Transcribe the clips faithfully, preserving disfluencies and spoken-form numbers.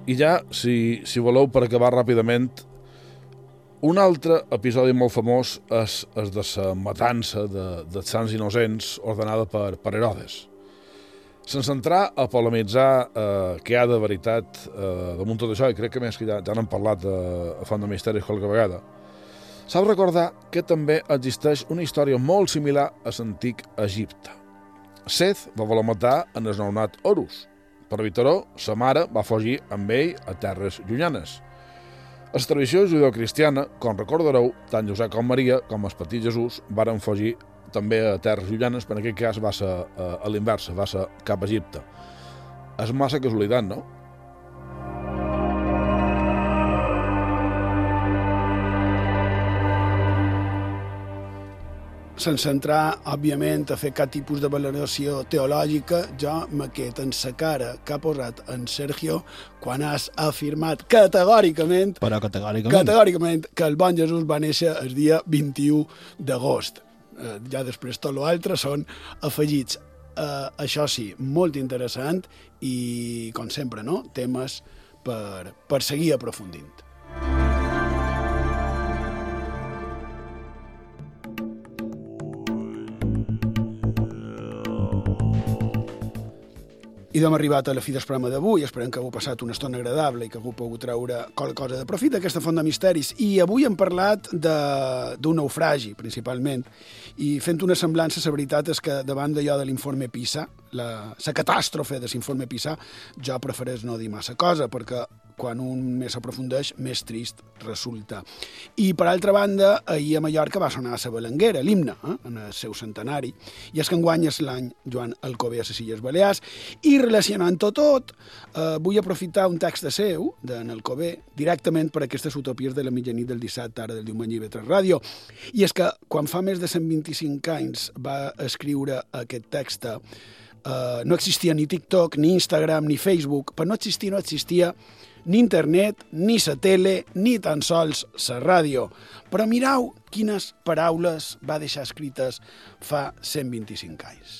I ja, si, si voleu, per acabar ràpidament, un altre episodi molt famós és el de la matança de, dels sants innocents ordenada per, per Herodes. Sense entrar a polemitzar eh, què hi ha de veritat eh, damunt tot això, i crec que més que ja, ja n'hem parlat de, a Font de Misteris qualque vegada, s'ha de recordar que també existeix una història molt similar a l'antic Egipte. Seth va voler matar en el nounat Horus. Per evitar-ho, sa mare va fugir amb ell a terres llunyanes. A la tradició judeocristiana, com recordareu, tant Josep com Maria, com el petit Jesús, varen fugir també a terres llunyanes, però en aquest cas va ser a, a l'inversa, va ser cap a Egipte. És massa casualitat, no? Sense entrar, òbviament, a fer cap tipus de valoració teològica, jo me quedo en la cara que ha posat en Sergio quan has afirmat categòricament, Però categòricament. categòricament que el bon Jesús va néixer el dia vint-i-u d'agost. Eh, ja després tot l'altre són afegits. Eh, això sí, molt interessant i, com sempre, no? Temes per, per seguir aprofundint. I hem arribat a la fi del programa d'avui. Esperem que hagueu passat una estona agradable i que hagueu pogut treure qualque cosa de profit d'aquesta font de misteris. I avui hem parlat d'un naufragi, principalment, i fent una semblança, la veritat és que davant d'allò de l'informe PISA, la, la catàstrofe de l'informe PISA, jo prefereix no dir massa cosa, perquè quan un més aprofundeix, més trist resulta. I, per altra banda, ahir a Mallorca va sonar a la Belenguera, l'himne, eh, en el seu centenari, i és que enguany és l'any Joan Alcover a les Illes Balears, i relacionant-ho tot, eh, vull aprofitar un text de seu, d'en Alcover, directament per aquestes utopies de la mitjanit del dissabte, ara del diumenge i B tres Ràdio. I és que, quan fa més de cent vint-i-cinc anys va escriure aquest text, eh, no existia ni TikTok, ni Instagram, ni Facebook. Per no existir, no existia ni internet, ni la tele, ni tan sols la ràdio. Però mireu quines paraules va deixar escrites fa cent vint-i-cinc anys.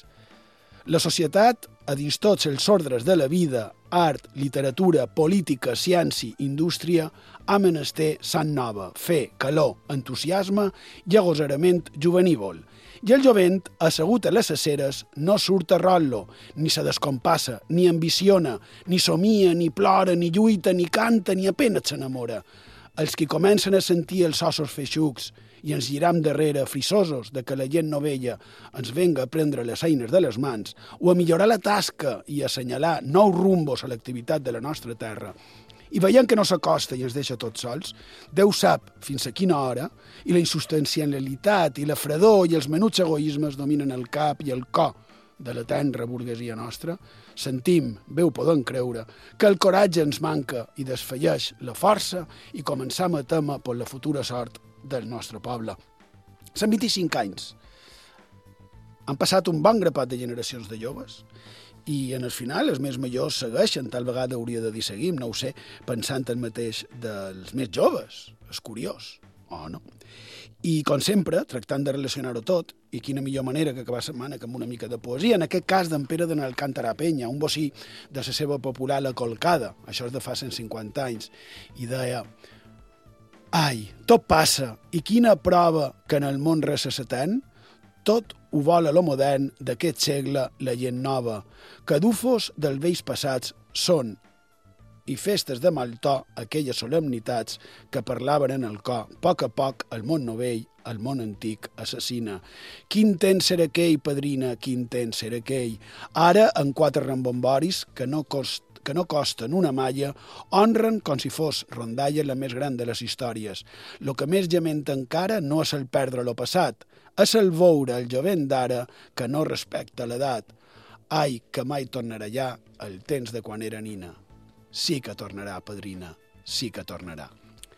La societat, a dins tots els ordres de la vida, art, literatura, política, ciència, indústria, ha menester sant nova, fe, calor, entusiasme i agosarament juvenívol. I el jovent, assegut a les aceres, no surt a rotllo, ni se descompassa, ni ambiciona, ni somia, ni plora, ni lluita, ni canta, ni apenas s'enamora. Els que comencen a sentir els ossos feixucs i ens giram darrere frisosos de que la gent novella ens venga a prendre les eines de les mans o a millorar la tasca i a assenyalar nous rumbos a l'activitat de la nostra terra, i veient que no s'acosta i ens deixa tots sols, Déu sap fins a quina hora, i la insustancialitat i la fredor i els menuts egoismes dominen el cap i el cor de la tenra burguesia nostra, sentim, bé ho podem creure, que el coratge ens manca i desfalleix la força i començam a temer per la futura sort del nostre poble. cent vint-i-cinc anys. Han passat un bon grapat de generacions de joves i en el final els més majors segueixen, tal vegada hauria de dir seguim, no ho sé, pensant el mateix dels més joves. És curiós, o no? I, com sempre, tractant de relacionar-ho tot, i quina millor manera que acabar la setmana que amb una mica de poesia, en aquest cas d'en Pere de n'Alcántara Penya, un bocí de la seva popular La Colcada, això és de fa cent cinquanta anys, i deia: ai, tot passa, i quina prova que en el món res s'atén? Tot ho vol a lo modern d'aquest segle la gent nova, que dufos dels vells passats són i festes de mal to aquelles solemnitats que parlaven en el cor. A poc a poc el món novell, el món antic assassina. Quin temps serà aquell, padrina, quin temps serà aquell. Ara, en quatre rambomboris que no cost que no costen una malla, honren com si fos rondalla la més gran de les històries. Lo que més gementa encara no és el perdre lo passat, és el veure el jovent d'ara que no respecta l'edat. Ai, que mai tornarà ja el temps de quan era nina. Sí que tornarà, padrina, sí que tornarà.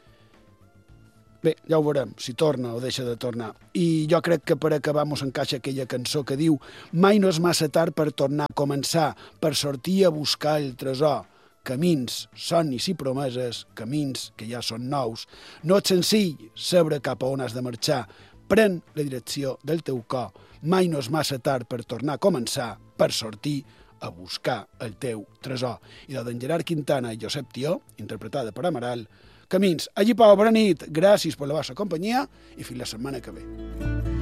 Bé, ja ho veurem, si torna o deixa de tornar. I jo crec que per acabar mos encaixa aquella cançó que diu: mai no és massa tard per tornar a començar, per sortir a buscar el tresor. Camins, somnis i promeses, camins que ja són nous. No és senzill saber cap a on has de marxar. Pren la direcció del teu cor. Mai no és massa tard per tornar a començar, per sortir a buscar el teu tresor. I de d'en Gerard Quintana i Josep Tió, interpretada per Amaral, Camins. Allí, Pau, bona nit, gràcies per la vostra companyia i fins la setmana que ve.